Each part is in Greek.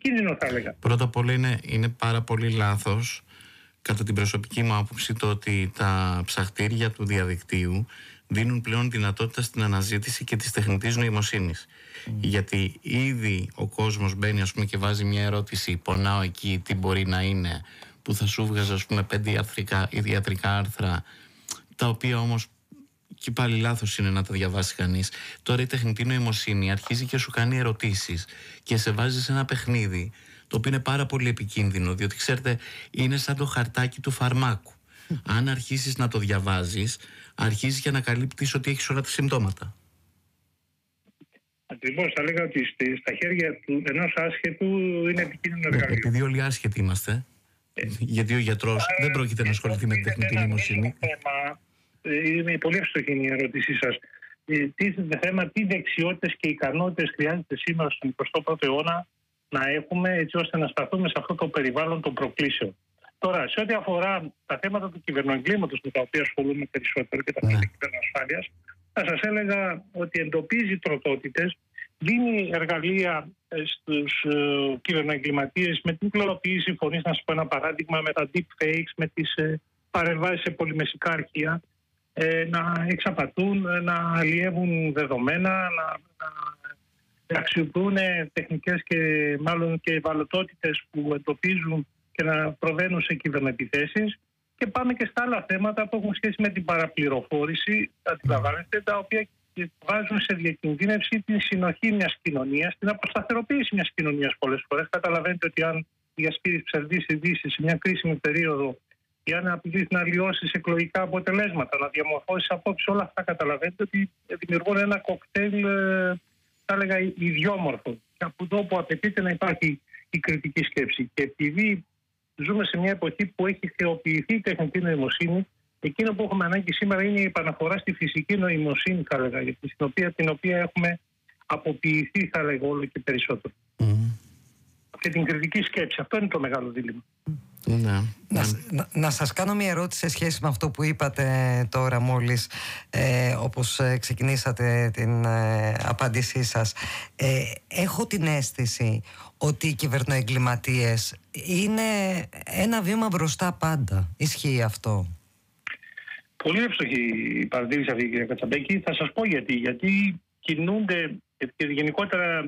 επικίνδυνο, θα έλεγα. Πρώτα απ' όλα είναι πάρα πολύ λάθος, κατά την προσωπική μου άποψη, το ότι τα ψαχτήρια του διαδικτύου δίνουν πλέον δυνατότητα στην αναζήτηση και της τεχνητής νοημοσύνης. Γιατί ήδη ο κόσμος μπαίνει, ας πούμε, και βάζει μια ερώτηση, πονάω εκεί, τι μπορεί να είναι, που θα σου βγάζει, ας πούμε, 5 ιατρικά άρθρα, τα οποία όμως και πάλι λάθος είναι να τα διαβάσει κανείς. Τώρα η τεχνητή νοημοσύνη αρχίζει και σου κάνει ερωτήσεις και σε βάζει σε ένα παιχνίδι, το οποίο είναι πάρα πολύ επικίνδυνο, διότι ξέρετε, είναι σαν το χαρτάκι του φαρμάκου. Αν αρχίσεις να το διαβάζεις, αρχίζεις και ανακαλύπτεις ότι έχεις όλα τα συμπτώματα. Ακριβώς, θα έλεγα ότι στα χέρια ενός άσχετου είναι επικίνδυνο εργαλείο. Επειδή όλοι άσχετοι είμαστε, γιατί ο γιατρός δεν πρόκειται να ασχοληθεί με την τεχνητή νοημοσύνη. Είναι πολύ εύστοχη η ερώτησή σας. Τι δεξιότητες και ικανότητες χρειάζεται σήμερα στον 21ο αιώνα να έχουμε, έτσι ώστε να σταθούμε σε αυτό το περιβάλλον των προκλήσεων. Τώρα, σε ό,τι αφορά τα θέματα του κυβερνοεγκλήματος, με τα οποία ασχολούμαι περισσότερο, και τα θέματα κυβερνοασφάλειας, θα σας έλεγα ότι εντοπίζει τροτότητες, δίνει εργαλεία στους κυβερνοεγκληματίες με την κλωνοποίηση φωνής. Να σας πω ένα παράδειγμα, με τα deepfakes, με τις παρεμβάσεις σε πολυμεσικά αρχεία, να εξαπατούν, να αλλιεύουν δεδομένα, να αξιοποιούν τεχνικές και μάλλον και ευαλωτότητες που εντοπίζουν και να προβαίνουν σε κυβερνοεπιθέσεις. Και πάμε και στα άλλα θέματα που έχουν σχέση με την παραπληροφόρηση, αντιλαμβάνεστε, τα οποία βάζουν σε διακινδύνευση την συνοχή μιας κοινωνίας, την αποσταθεροποίηση μιας κοινωνίας πολλές φορές. Καταλαβαίνετε ότι αν διασπείρεις ψευδείς ειδήσεις σε μια κρίσιμη περίοδο, ή αν απειλείς να αλλοιώσεις εκλογικά αποτελέσματα, να διαμορφώσεις απόψεις, όλα αυτά καταλαβαίνετε ότι δημιουργούν ένα κοκτέιλ, θα έλεγα, ιδιόμορφο. Και από εδώ που απαιτείται να υπάρχει η κριτική σκέψη. Και επειδή ζούμε σε μια εποχή που έχει θεοποιηθεί η τεχνητή νοημοσύνη, εκείνο που έχουμε ανάγκη σήμερα είναι η επαναφορά στη φυσική νοημοσύνη, θα έλεγα, την οποία έχουμε αποποιηθεί, θα έλεγα, όλο και περισσότερο. Και την κριτική σκέψη. Αυτό είναι το μεγάλο δίλημμα. Να σας κάνω μια ερώτηση σε σχέση με αυτό που είπατε τώρα μόλις, όπως ξεκινήσατε την απάντησή σας. Έχω την αίσθηση ότι οι κυβερνοεγκληματίες είναι ένα βήμα μπροστά πάντα. Ισχύει αυτό? Πολύ εύστοχη η παρατήρηση αυτή, κυρία Κατσαμπέκη. Θα σας πω γιατί. Γιατί κινούνται, και γενικότερα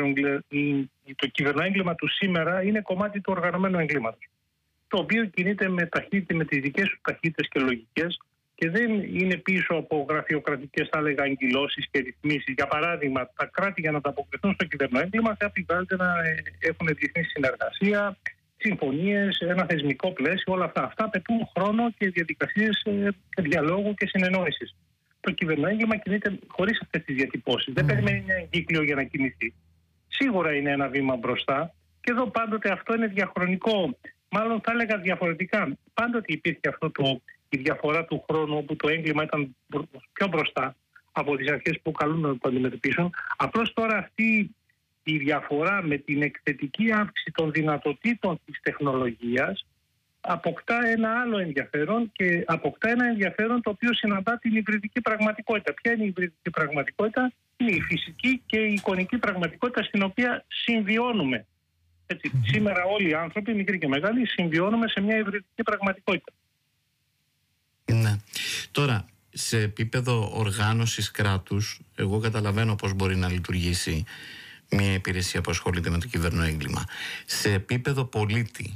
το κυβερνοέγκλημα του σήμερα είναι κομμάτι του οργανωμένου εγκλήματος, το οποίο κινείται με τις δικές του ταχύτητες και λογικές και δεν είναι πίσω από γραφειοκρατικές, θα έλεγα, αγκυλώσεις και ρυθμίσεις. Για παράδειγμα, τα κράτη για να ανταποκριθούν στο κυβερνοέγκλημα θα επιβάλλεται να έχουν διεθνή συνεργασία, συμφωνίες, ένα θεσμικό πλαίσιο, όλα αυτά. Αυτά απαιτούν χρόνο και διαδικασίες διαλόγου και συνεννόησης. Το κυβερνοέγκλημα κινείται χωρίς αυτές τις διατυπώσεις. Δεν περιμένει ένα εγκύκλιο για να κινηθεί. Σίγουρα είναι ένα βήμα μπροστά και εδώ πάντοτε αυτό είναι διαχρονικό. Μάλλον θα έλεγα διαφορετικά. Πάντοτε υπήρχε η διαφορά του χρόνου, όπου το έγκλημα ήταν πιο μπροστά από τις αρχές που καλούν να το αντιμετωπίσουν. Απλώς τώρα αυτή η διαφορά με την εκθετική αύξηση των δυνατοτήτων της τεχνολογίας αποκτά ένα άλλο ενδιαφέρον, και αποκτά ένα ενδιαφέρον το οποίο συναντά την υβριδική πραγματικότητα. Ποια είναι η υβριδική πραγματικότητα? Είναι η φυσική και η εικονική πραγματικότητα στην οποία συμβιώνουμε. Έτσι, σήμερα όλοι οι άνθρωποι, μικροί και μεγάλοι, συμβιώνουμε σε μια υβριδική πραγματικότητα. Ναι. Τώρα, σε επίπεδο οργάνωσης κράτους, εγώ καταλαβαίνω πώς μπορεί να λειτουργήσει μια υπηρεσία που ασχολείται με το κυβερνοέγκλημα. Σε επίπεδο πολίτη,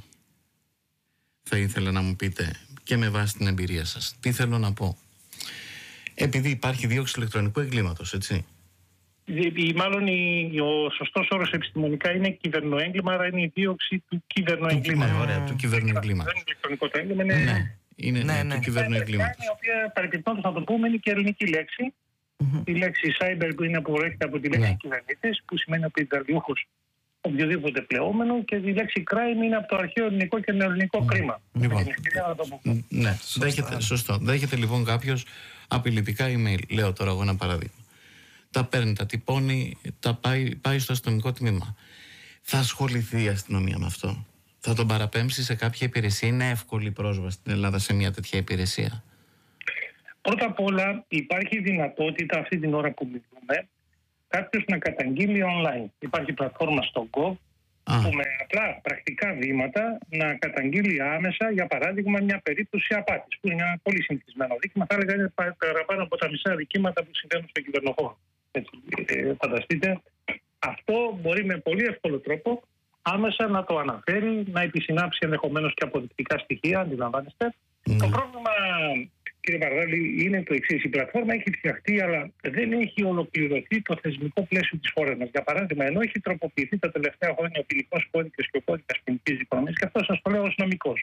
θα ήθελα να μου πείτε, και με βάση την εμπειρία σας, τι θέλω να πω. Επειδή υπάρχει δίωξη ηλεκτρονικού εγκλήματος, έτσι. Μάλλον ο σωστός όρος επιστημονικά είναι κυβερνοέγκλημα, άρα είναι η δίωξη του κυβερνοεγκλήματος. Ωραία, του κυβερνοεγκλήματος. Δεν είναι ηλεκτρονικό το έγκλημα, είναι του κυβερνοεγκλήματος. Η οποία παρεμπιπτόντως, να το πούμε, είναι και ελληνική λέξη. Η λέξη cyber, που είναι απορρέχεται από τη λέξη κυβερνήτης, που σημαίνει απειντερδιούχος οποιοδήποτε πλεόμενο, και η λέξη crime είναι από το αρχαίο ελληνικό και νεοελληνικό κρίμα. Ναι, σωστό. Δέχεται λοιπόν κάποιος απειλητικά email. Λέω τώρα εγώ ένα παράδειγμα. Τα παίρνει, τα τυπώνει, τα πάει στο αστυνομικό τμήμα. Θα ασχοληθεί η αστυνομία με αυτό? Θα τον παραπέμψει σε κάποια υπηρεσία? Είναι εύκολη πρόσβαση στην Ελλάδα σε μια τέτοια υπηρεσία? Πρώτα απ' όλα υπάρχει δυνατότητα αυτή την ώρα που μιλούμε κάποιος να καταγγείλει online. Υπάρχει πλατφόρμα στο Gov, που με απλά πρακτικά βήματα να καταγγείλει άμεσα, για παράδειγμα, μια περίπτωση απάτης, που είναι ένα πολύ συνηθισμένο δίκημα. Θα έλεγα είναι παραπάνω από τα μισά δικήματα που συμβαίνουν στον κυβερνοχώρο. Φανταστείτε, αυτό μπορεί με πολύ εύκολο τρόπο άμεσα να το αναφέρει, να επισυνάψει ενδεχομένως και αποδεικτικά στοιχεία, αντιλαμβάνεστε. Το πρόβλημα, κύριε Βαρδάλη, είναι το εξής. Η πλατφόρμα έχει φτιαχτεί, αλλά δεν έχει ολοκληρωθεί το θεσμικό πλαίσιο της χώρας μας. Για παράδειγμα, ενώ έχει τροποποιηθεί τα τελευταία χρόνια ο ποινικός κώδικας και ο κώδικας ποινικής δικονομίας, και αυτό σας το λέω ως νομικός.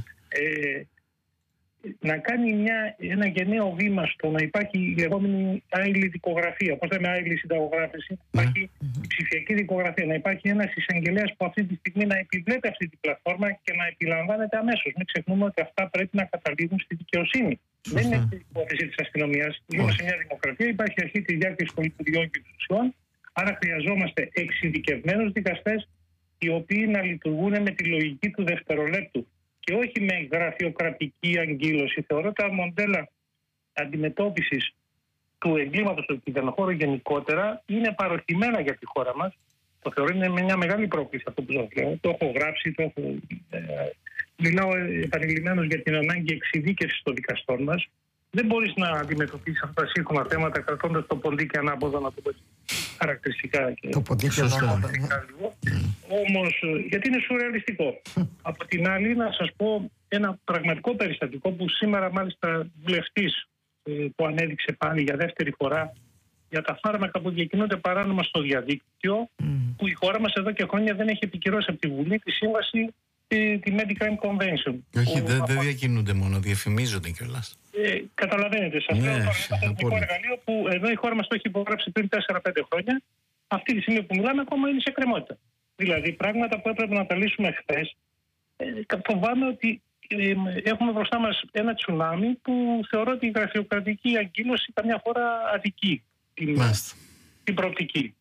Να κάνει ένα γενναίο βήμα στο να υπάρχει η λεγόμενη άειλη δικογραφία. Πώς λέμε άειλη συνταγογράφηση, υπάρχει η ψηφιακή δικογραφία. Να υπάρχει ένας εισαγγελέας που αυτή τη στιγμή να επιβλέπει αυτή την πλατφόρμα και να επιλαμβάνεται αμέσως. Μην ξεχνούμε ότι αυτά πρέπει να καταλήγουν στη δικαιοσύνη. Δεν είναι η υπόθεση της αστυνομίας. Ζούμε σε μια δημοκρατία, υπάρχει αρχή της διάκρισης των λειτουργιών και εξουσιών. Άρα χρειαζόμαστε εξειδικευμένους δικαστές, οι οποίοι να λειτουργούν με τη λογική του δευτερολέπτου και όχι με γραφειοκρατική αγκύλωση. Θεωρώ τα μοντέλα αντιμετώπισης του εγκλήματος στον κυβερνοχώρο γενικότερα είναι παροχημένα για τη χώρα μας. Το θεωρώ είναι μια μεγάλη πρόκληση αυτό που σας λέω. Το έχω γράψει, μιλάω επανειλημμένως για την ανάγκη εξειδίκευσης των δικαστών μας. Δεν μπορείς να αντιμετωπίσεις αυτά τα σύγχρονα θέματα κρατώντας το ποντίκι ανάποδα, να το πω χαρακτηριστικά και το ποντίκι ανάποδα. Όμως, γιατί είναι σουρεαλιστικό. Από την άλλη, να σας πω ένα πραγματικό περιστατικό που σήμερα μάλιστα βουλευτής που ανέδειξε πάλι για δεύτερη φορά για τα φάρμακα που διακινούνται παράνομα στο διαδίκτυο, που η χώρα μας εδώ και χρόνια δεν έχει επικυρώσει από τη Βουλή τη σύμβαση, τη Medical Convention. Όχι, δεν διακινούνται μόνο, διαφημίζονται κιόλας. Καταλαβαίνετε, σας λέω ένα θεσμικό εργαλείο που εδώ η χώρα μας το έχει υπογράψει πριν 4-5 χρόνια. Αυτή τη στιγμή που μιλάμε ακόμα είναι σε κρεμότητα. Δηλαδή πράγματα που έπρεπε να τα λύσουμε χθες. Φοβάμαι ότι έχουμε μπροστά μας ένα τσουνάμι που θεωρώ ότι η γραφειοκρατική αγκύλωση καμιά φορά αδικεί την προοπτική.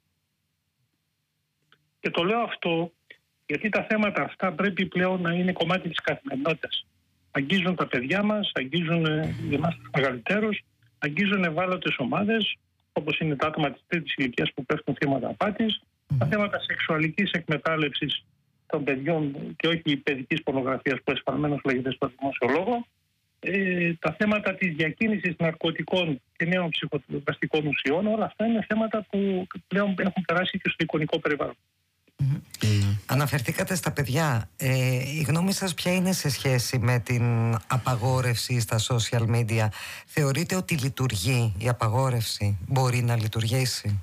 Και το λέω αυτό γιατί τα θέματα αυτά πρέπει πλέον να είναι κομμάτι της καθημερινότητας. Αγγίζουν τα παιδιά μας, αγγίζουν εμάς τους μεγαλύτερους, αγγίζουν ευάλωτες ομάδες, όπως είναι τα άτομα της τρίτης ηλικίας που πέφτουν θύματα απάτης, τα θέματα σεξουαλικής εκμετάλλευσης των παιδιών και όχι παιδικής πορνογραφίας που εσφαλμένως λέγεται στο δημόσιο λόγο, τα θέματα της διακίνησης ναρκωτικών και νέων ψυχοτροπαστικών ουσιών, όλα αυτά είναι θέματα που πλέον έχουν περάσει και στο εικονικό περιβάλλον. Αναφερθήκατε στα παιδιά. Η γνώμη σας ποια είναι σε σχέση με την απαγόρευση στα social media? Θεωρείτε ότι λειτουργεί η απαγόρευση? Μπορεί να λειτουργήσει?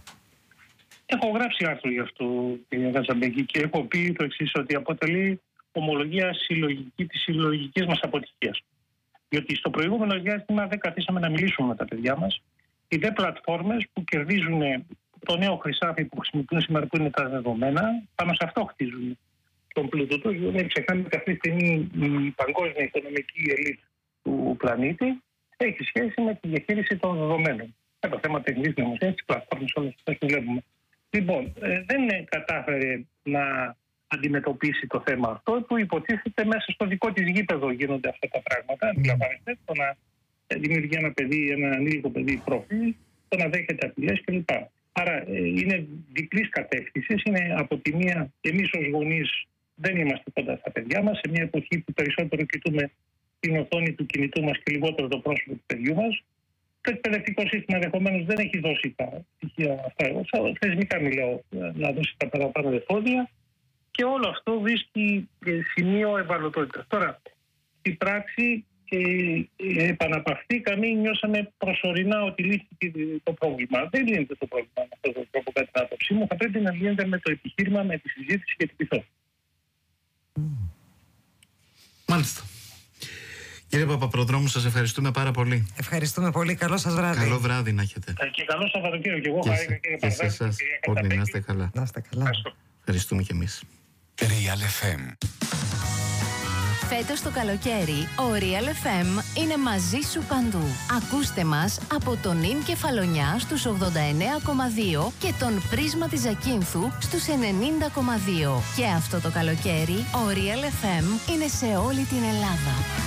Έχω γράψει άρθρο γι' αυτό, κύριε Καζαμπέκη, και έχω πει το εξής, ότι αποτελεί ομολογία συλλογική της συλλογικής μας αποτυχίας. Διότι στο προηγούμενο διάστημα δεν καθίσαμε να μιλήσουμε με τα παιδιά μας. Οι δε πλατφόρμες που κερδίζουν το νέο χρυσάφι που χρησιμοποιούν σήμερα, που είναι τα δεδομένα, πάνω σε αυτό χτίζουν τον πλούτο του. Δεν ξεχνάμε ότι αυτή τη στιγμή η παγκόσμια οικονομική ελίτ του πλανήτη έχει σχέση με τη διαχείριση των δεδομένων. Το θέμα τεχνικής νοημοσύνης, τις πλατφόρμες, όλες αυτές που βλέπουμε. Λοιπόν, δεν κατάφερε να αντιμετωπίσει το θέμα αυτό, που υποτίθεται μέσα στο δικό της γήπεδο γίνονται αυτά τα πράγματα. Αντιλαμβάνεστε, το να δημιουργεί ένα παιδί, ένα ανήλικο παιδί προφίλ, το να δέχεται απειλές κλπ. Άρα είναι διπλής κατεύθυνσης. Είναι από τη μία, εμείς ως γονείς δεν είμαστε κοντά στα παιδιά μας, σε μια εποχή που περισσότερο κοιτούμε την οθόνη του κινητού μας και λιγότερο το πρόσωπο του παιδιού μας. Το εκπαιδευτικό σύστημα ενδεχομένως δεν έχει δώσει τα στοιχεία αυτά. Θεσμικά μιλάω, να δώσει τα παραπάνω εφόδια, και όλο αυτό βρίσκει σημείο ευαλωτότητας. Τώρα, στην πράξη επαναπαυθήκαμε ή νιώσαμε προσωρινά ότι λύθηκε το πρόβλημα. Δεν λύνεται το πρόβλημα με αυτόν τον τρόπο, κατά την άποψή μου. Θα πρέπει να λύνεται με το επιχείρημα, με τη συζήτηση και την πειθό. Μάλιστα. Κύριε Παπαπροδρόμου, σας ευχαριστούμε πάρα πολύ. Ευχαριστούμε πολύ. Καλό σας βράδυ. Καλό βράδυ να έχετε. Και καλό Σαββατοκύριακο. Και εγώ χάρηκα, κύριε Παπαδάκη. Και σε εσάς. Όλοι να είστε καλά. Να είστε καλά. Ευχαριστούμε κι εμείς. Real FM. Φέτος το καλοκαίρι, ο Real FM είναι μαζί σου παντού. Ακούστε μας από τον Ιν Κεφαλονιά στους 89,2 και τον Πρίσμα της Ζακίνθου στους 90,2. Και αυτό το καλοκαίρι, ο Real FM είναι σε όλη την Ελλάδα.